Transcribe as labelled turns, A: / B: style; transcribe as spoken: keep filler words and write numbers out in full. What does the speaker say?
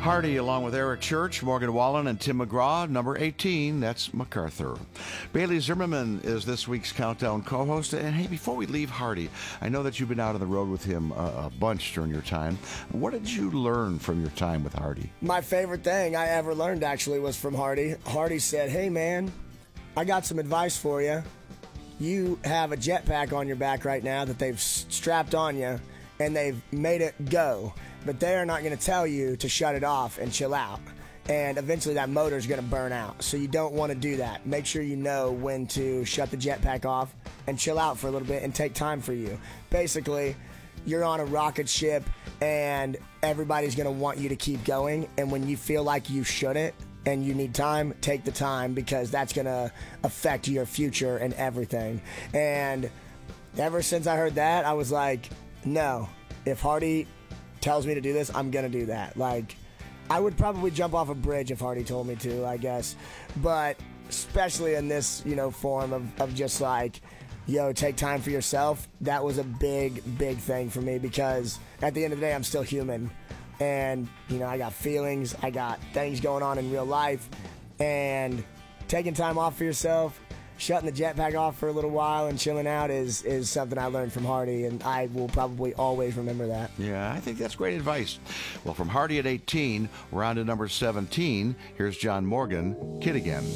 A: Hardy, along with Eric Church, Morgan Wallen, and Tim McGraw. Number eighteen, that's MacArthur. Bailey Zimmerman is this week's Countdown co-host. And hey, before we leave Hardy, I know that you've been out on the road with him a, a bunch during your time. What did you learn from your time with Hardy?
B: My favorite thing I ever learned, actually, was from Hardy. Hardy said, hey, man, I got some advice for you. You have a jetpack on your back right now that they've strapped on you, and they've made it go. But they're not going to tell you to shut it off and chill out. And eventually that motor is going to burn out. So you don't want to do that. Make sure you know when to shut the jetpack off and chill out for a little bit and take time for you. Basically, you're on a rocket ship and everybody's going to want you to keep going. And when you feel like you shouldn't and you need time, take the time, because that's going to affect your future and everything. And ever since I heard that, I was like, no, if Hardy tells me to do this, I'm gonna do that. Like, I would probably jump off a bridge if Hardy told me to, I guess. But especially in this, you know, form of, of just like, yo, take time for yourself, that was a big, big thing for me, because at the end of the day, I'm still human. And, you know, I got feelings, I got things going on in real life, and taking time off for yourself, shutting the jetpack off for a little while and chilling out is, is something I learned from Hardy, and I will probably always remember that.
A: Yeah, I think that's great advice. Well, from Hardy at eighteen, we're on to number seventeen. Here's John Morgan, Kid Again.